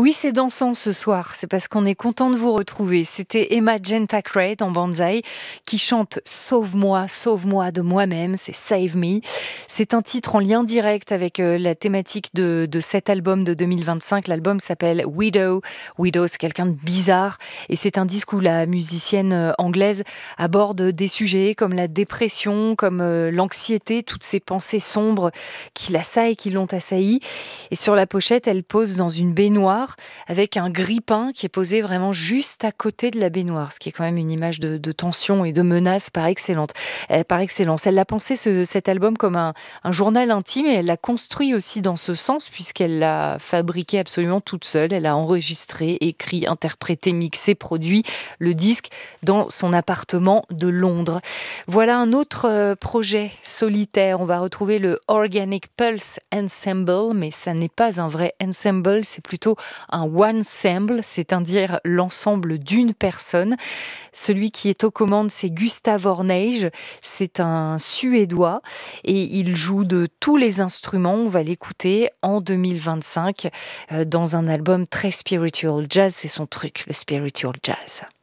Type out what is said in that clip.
Oui, c'est dansant ce soir, c'est parce qu'on est content de vous retrouver. C'était Emma Gentacred en Banzai qui chante Sauve-moi de moi-même, c'est Save Me. C'est un titre en lien direct avec la thématique de cet album de 2025. L'album s'appelle Widow. Widow, c'est quelqu'un de bizarre et c'est un disque où la musicienne anglaise aborde des sujets comme la dépression, comme l'anxiété, toutes ces pensées sombres qui l'assaillent, qui l'ont assaillie. Et sur la pochette, elle pose dans une baignoire avec un grille-pain qui est posé vraiment juste à côté de la baignoire, ce qui est quand même une image de tension et de menace par excellence. Elle a pensé cet album comme un journal intime et elle l'a construit aussi dans ce sens puisqu'elle l'a fabriqué absolument toute seule. Elle a enregistré, écrit, interprété, mixé, produit le disque dans son appartement de Londres. Voilà un autre projet solitaire. On va retrouver le Organic Pulse Ensemble, mais ça n'est pas un vrai ensemble, c'est plutôt un one-semble, c'est-à-dire l'ensemble d'une personne. Celui qui est aux commandes, c'est Gustav Orneige, c'est un Suédois et il joue de tous les instruments. On va l'écouter en 2025 dans un album très spiritual jazz, c'est son truc, le spiritual jazz.